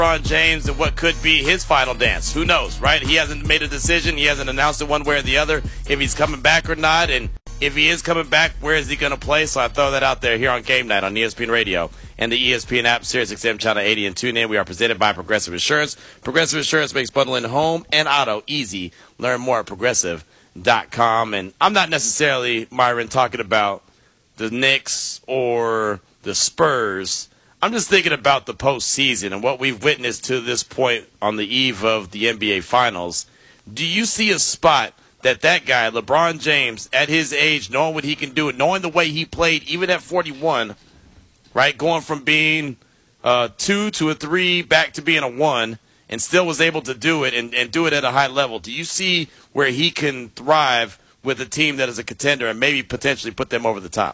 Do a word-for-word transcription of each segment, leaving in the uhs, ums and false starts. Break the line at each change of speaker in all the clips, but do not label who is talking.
LeBron James and what could be his final dance. Who knows, right? He hasn't made a decision. He hasn't announced it one way or the other if he's coming back or not. And if he is coming back, where is he going to play? So I throw that out there here on Game Night on E S P N Radio and the E S P N app, Sirius X M Channel eighty, and tune in. We are presented by Progressive Insurance. Progressive Insurance makes bundling home and auto easy. Learn more at progressive dot com. And I'm not necessarily, Myron, talking about the Knicks or the Spurs. I'm just thinking about the postseason and what we've witnessed to this point on the eve of the N B A Finals. Do you see a spot that that guy, LeBron James, at his age, knowing what he can do, and knowing the way he played, even at forty-one, right, going from being a two to a three back to being a one, and still was able to do it and, and do it at a high level? Do you see where he can thrive with a team that is a contender and maybe potentially put them over the top?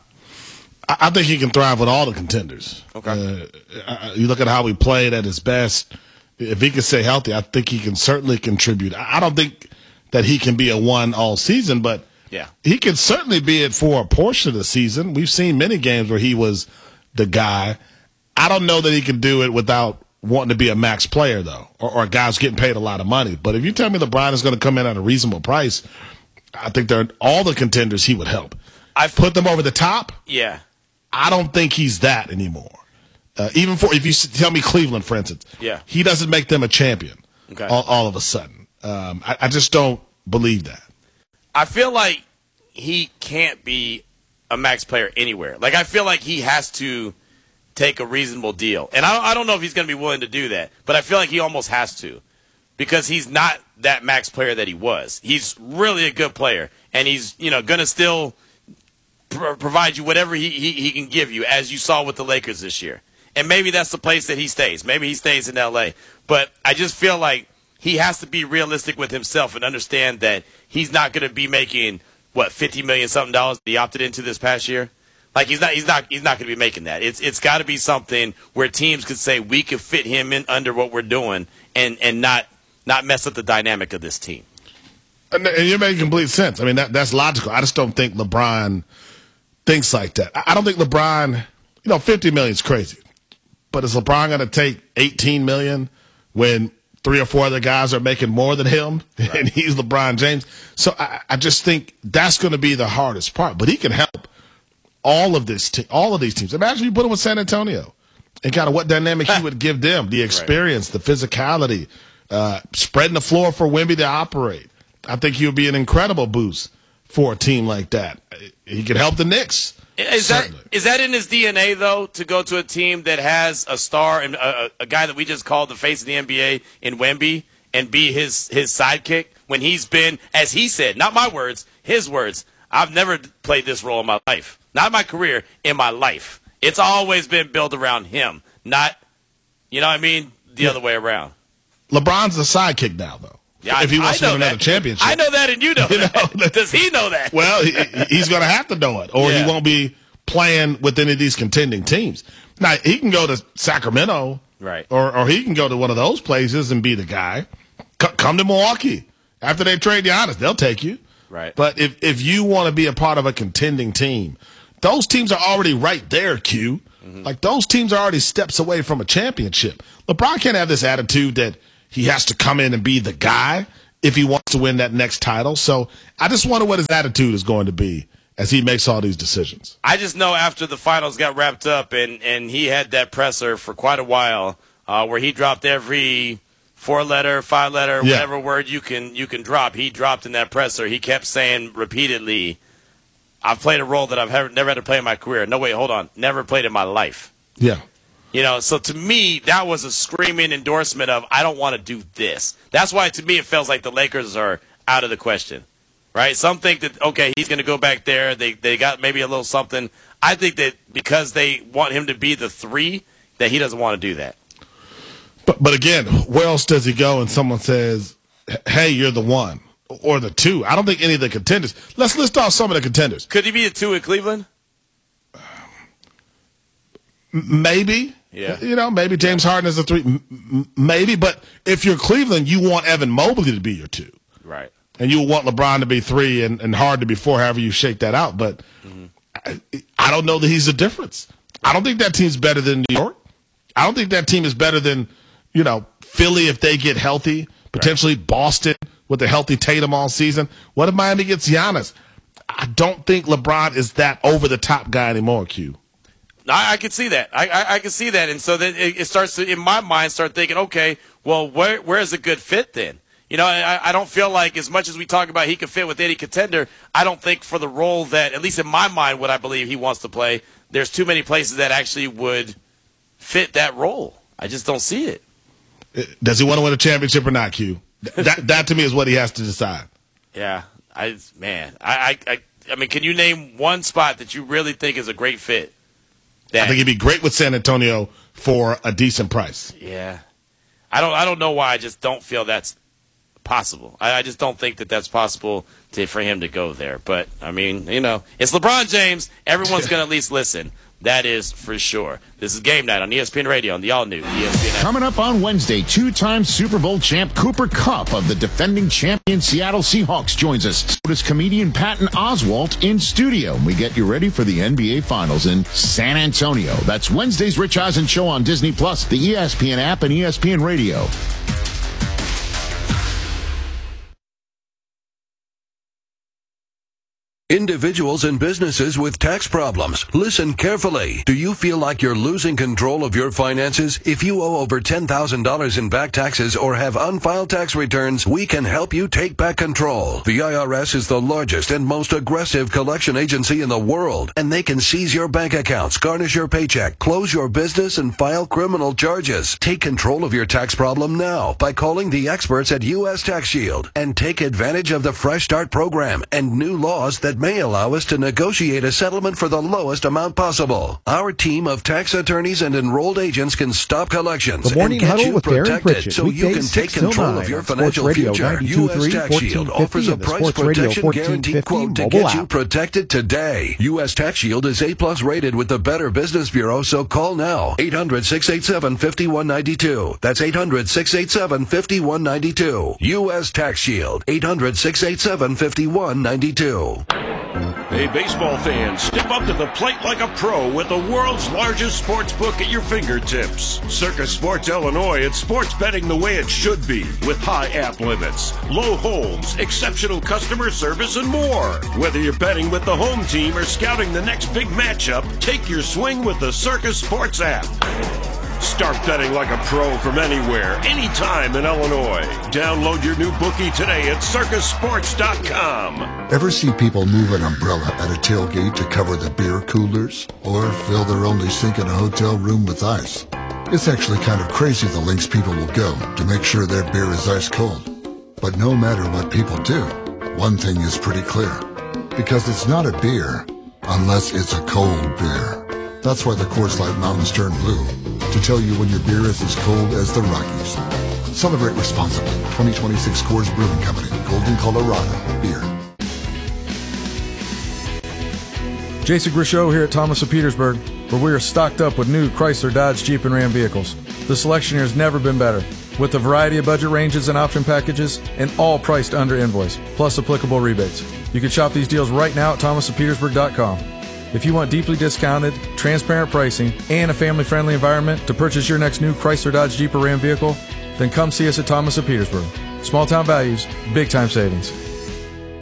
I think he can thrive with all the contenders.
Okay.
Uh, you look at how he played at his best. If he can stay healthy, I think he can certainly contribute. I don't think that he can be a one all season, but
yeah,
he can certainly be it for a portion of the season. We've seen many games where he was the guy. I don't know that he can do it without wanting to be a max player, though, or, or guys getting paid a lot of money. But if you tell me LeBron is going to come in at a reasonable price, I think they're all the contenders he would help.
I've
put them over the top.
Yeah.
I don't think he's that anymore. Uh, even for if you tell me Cleveland, for instance,
yeah,
he doesn't make them a champion.
Okay.
all, all of a sudden. Um, I, I just don't believe that.
I feel like he can't be a max player anywhere. Like I feel like he has to take a reasonable deal, and I, I don't know if he's going to be willing to do that, but I feel like he almost has to because he's not that max player that he was. He's really a good player, and he's you know going to still provide you whatever he, he, he can give you, as you saw with the Lakers this year. And maybe that's the place that he stays. Maybe he stays in L A. But I just feel like he has to be realistic with himself and understand that he's not going to be making, what, fifty million something dollars that he opted into this past year? Like he's not he's not he's not going to be making that. It's it's got to be something where teams could say we could fit him in under what we're doing and, and not not mess up the dynamic of this team.
And you're making complete sense. I mean that that's logical. I just don't think LeBron thinks like that. I don't think LeBron, you know, fifty million is crazy. But is LeBron going to take eighteen million when three or four other guys are making more than him, right, and he's LeBron James? So I, I just think that's going to be the hardest part. But he can help all of this, te- all of these teams. Imagine you put him with San Antonio and kind of what dynamic he would give them, the experience, right, the physicality, uh, spreading the floor for Wemby to operate. I think he would be an incredible boost for a team like that. He could help the Knicks.
Is that, is that in his D N A, though, to go to a team that has a star and a, a guy that we just called the face of the N B A in Wemby and be his, his sidekick when he's been, as he said, not my words, his words, I've never played this role in my life. Not in my career, in my life. It's always been built around him, not, you know what I mean, the yeah. other way around.
LeBron's the sidekick now, though.
Yeah,
if he
I,
wants
I
to win
that.
another championship.
I know that, and you know, you know that. Does he know that?
Well, he, he's going to have to know it, or yeah. he won't be playing with any of these contending teams. Now, he can go to Sacramento,
right,
or or he can go to one of those places and be the guy. C- come to Milwaukee. After they trade Giannis, they'll take you.
Right.
But if, if you want to be a part of a contending team, those teams are already right there, Q. Mm-hmm. Like, those teams are already steps away from a championship. LeBron can't have this attitude that he has to come in and be the guy if he wants to win that next title. So I just wonder what his attitude is going to be as he makes all these decisions.
I just know after the finals got wrapped up and, and he had that presser for quite a while uh, where he dropped every four-letter, five-letter,
yeah.
whatever word you can you can drop. He dropped in that presser. He kept saying repeatedly, I've played a role that I've never had to play in my career. No, wait, hold on. Never played in my life.
Yeah.
You know, so to me, that was a screaming endorsement of, I don't want to do this. That's why, to me, it feels like the Lakers are out of the question, right? Some think that, okay, he's going to go back there. They they got maybe a little something. I think that because they want him to be the three, that he doesn't want to do that.
But, but again, where else does he go and someone says, hey, you're the one or the two? I don't think any of the contenders. Let's list off some of the contenders.
Could he be the two in Cleveland?
Maybe.
Yeah.
You know, maybe James Harden is a three. M- maybe. But if you're Cleveland, you want Evan Mobley to be your two.
Right.
And you want LeBron to be three and, and Harden to be four, however you shake that out. But mm-hmm. I, I don't know that he's the difference. I don't think that team's better than New York. I don't think that team is better than you know, Philly if they get healthy, potentially right. Boston with a healthy Tatum all season. What if Miami gets Giannis? I don't think LeBron is that over-the-top guy anymore, Q.
I, I can see that. I, I, I can see that. And so then it, it starts to, in my mind, start thinking, okay, well, where where's a good fit then? You know, I, I don't feel like as much as we talk about he could fit with any contender, I don't think for the role that, at least in my mind, what I believe he wants to play, there's too many places that actually would fit that role. I just don't see it.
Does he want to win a championship or not, Q? That, that to me, is what he has to decide.
Yeah. I Man, I, I, I mean, can you name one spot that you really think is a great fit? That,
I think he'd be great with San Antonio for a decent price.
Yeah. I don't I don't know why I just don't feel that's possible. I, I just don't think that that's possible to, for him to go there. But, I mean, you know, it's LeBron James. Everyone's going to at least listen. That is for sure. This is Game Night on E S P N Radio on the all-new E S P N.
Coming up on Wednesday, two-time Super Bowl champ Cooper Kupp of the defending champion Seattle Seahawks joins us. So does comedian Patton Oswalt in studio. We get you ready for the N B A Finals in San Antonio. That's Wednesday's Rich Eisen Show on Disney Plus, the E S P N app, and E S P N Radio.
Individuals and businesses with tax problems. Listen carefully. Do you feel like you're losing control of your finances? If you owe over ten thousand dollars in back taxes or have unfiled tax returns, we can help you take back control. The I R S is the largest and most aggressive collection agency in the world, and they can seize your bank accounts, garnish your paycheck, close your business, and file criminal charges. Take control of your tax problem now by calling the experts at U S Tax Shield and take advantage of the Fresh Start program and new laws that may allow us to negotiate a settlement for the lowest amount possible. Our team of tax attorneys and enrolled agents can stop collections and get you protected so you can take control of your financial future. U S Tax Shield offers a price protection guarantee quote to get you protected today. U S Tax Shield is A plus rated with the Better Business Bureau, so call now. eight hundred, six eight seven, five one nine two. That's eight hundred, six eight seven, five one nine two. U S Tax Shield. eight hundred, six eight seven, five one nine two.
Hey, baseball fans, step up to the plate like a pro with the world's largest sports book at your fingertips. Circus Sports Illinois, it's sports betting the way it should be, with high app limits, low holds, exceptional customer service, and more. Whether you're betting with the home team or scouting the next big matchup, take your swing with the Circus Sports app. Start betting like a pro from anywhere, anytime in Illinois. Download your new bookie today at circus sports dot com.
Ever see people move an umbrella at a tailgate to cover the beer coolers? Or fill their only sink in a hotel room with ice? It's actually kind of crazy the lengths people will go to make sure their beer is ice cold. But no matter what people do, one thing is pretty clear. Because it's not a beer unless it's a cold beer. That's why the Coors Light Mountains turn blue, to tell you when your beer is as cold as the Rockies. Celebrate responsibly. twenty twenty-six Coors Brewing Company, Golden, Colorado. Beer.
Jason Grishow here at Thomas of Petersburg, where we are stocked up with new Chrysler, Dodge, Jeep, and Ram vehicles. The selection here has never been better, with a variety of budget ranges and option packages, and all priced under invoice, plus applicable rebates. You can shop these deals right now at thomas of petersburg dot com. If you want deeply discounted, transparent pricing, and a family-friendly environment to purchase your next new Chrysler, Dodge, Jeep, or Ram vehicle, then come see us at Thomas of Petersburg. Small-town values, big-time savings.